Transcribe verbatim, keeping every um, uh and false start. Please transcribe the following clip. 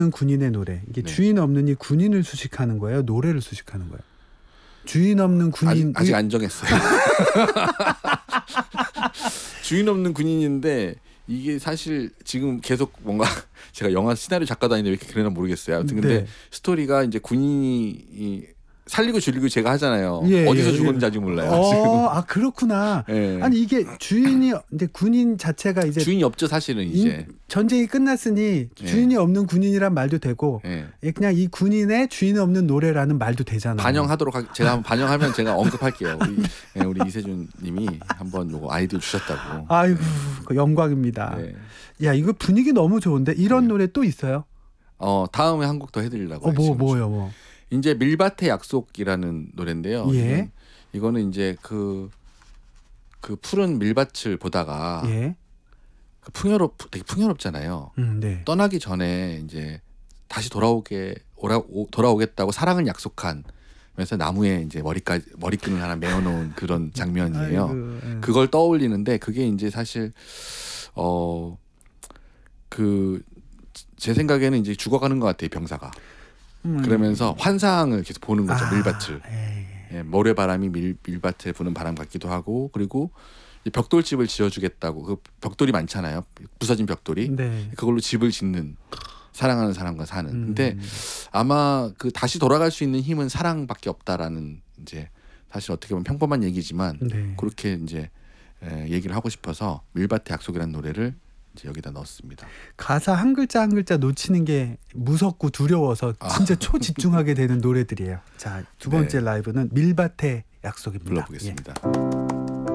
군인의 노래. 이게 네. 주인 없는 이 군인을 수식하는 거예요? 노래를 수식하는 거예요? 주인 없는 군인. 아직, 아직 안 정했어요. 주인 없는 군인인데 이게 사실 지금 계속 뭔가 제가 영화 시나리오 작가도 아닌데 왜 이렇게 그러나 모르겠어요. 아무튼 근데 네. 스토리가 이제 군인이 살리고 죽이고 제가 하잖아요. 예, 어디서 예, 죽었는지 예. 아직 몰라요. 어, 지금. 아 그렇구나. 예. 아니 이게 주인이 이제 군인 자체가 이제 주인이 없죠 사실은 이제. 인, 전쟁이 끝났으니 예. 주인이 없는 군인이란 말도 되고 예. 예, 그냥 이 군인의 주인 없는 노래라는 말도 되잖아요. 반영하도록 하, 제가 한번 반영하면 제가 언급할게요. 우리, 예, 우리 이세준님이 한번 요거 아이디어 주셨다고. 아이고 그 영광입니다. 네. 야 이거 분위기 너무 좋은데 이런 네. 노래 또 있어요? 어 다음에 한 곡 더 해드리려고. 어, 뭐 지금. 뭐요 뭐? 이제 밀밭의 약속이라는 노래인데요. 예. 이거는 이제 그, 그 푸른 밀밭을 보다가 예. 그 풍요롭 되게 풍요롭잖아요. 음, 네. 떠나기 전에 이제 다시 돌아오게 오라, 오, 돌아오겠다고 사랑을 약속한. 그래서 나무에 이제 머리까지 머리끈을 하나 메어놓은 그런 장면이에요. 아이고, 예. 그걸 떠올리는데 그게 이제 사실 어 그 제 생각에는 이제 죽어가는 것 같아요 병사가. 음. 그러면서 환상을 계속 보는 거죠. 아, 밀밭을. 예. 예, 모래바람이 밀, 밀밭에 부는 바람 같기도 하고 그리고 벽돌집을 지어주겠다고 그 벽돌이 많잖아요. 부서진 벽돌이. 네. 그걸로 집을 짓는 사랑하는 사람과 사는. 음. 근데 아마 그 다시 돌아갈 수 있는 힘은 사랑밖에 없다라는 이제 사실 어떻게 보면 평범한 얘기지만 네. 그렇게 이제 에, 얘기를 하고 싶어서 밀밭의 약속이라는 노래를 이제 여기다 넣었습니다. 가사 한 글자 한 글자 놓치는 게 무섭고 두려워서 진짜 초집중하게 되는 노래들이에요. 자, 두 번째 네. 라이브는 밀밭의 약속입니다. 불러보겠습니다. 예.